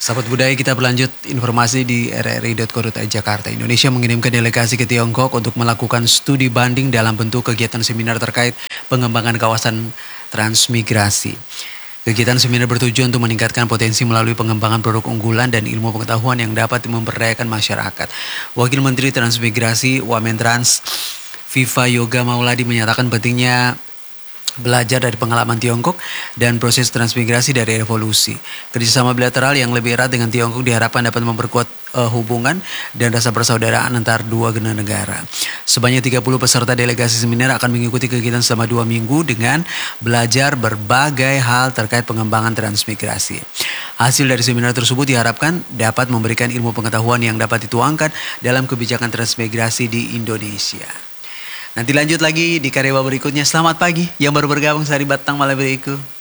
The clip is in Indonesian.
Sahabat budaya, kita berlanjut informasi di rri.co.id Jakarta. Indonesia mengirimkan delegasi ke Tiongkok untuk melakukan studi banding dalam bentuk kegiatan seminar terkait pengembangan kawasan transmigrasi. Kegiatan seminar bertujuan untuk meningkatkan potensi melalui pengembangan produk unggulan dan ilmu pengetahuan yang dapat memberdayakan masyarakat. Wakil Menteri Transmigrasi Wamentrans Viva Yoga Mauladi menyatakan pentingnya belajar dari pengalaman Tiongkok dan proses transmigrasi dari revolusi. Kerjasama bilateral yang lebih erat dengan Tiongkok diharapkan dapat memperkuat hubungan dan rasa persaudaraan antar dua negara. Sebanyak 30 peserta delegasi seminar akan mengikuti kegiatan selama 2 minggu dengan belajar berbagai hal terkait pengembangan transmigrasi. Hasil dari seminar tersebut diharapkan dapat memberikan ilmu pengetahuan yang dapat dituangkan dalam kebijakan transmigrasi di Indonesia. Nanti lanjut lagi di karyawan berikutnya. Selamat pagi yang baru bergabung, Sari Batang Malam Beriku.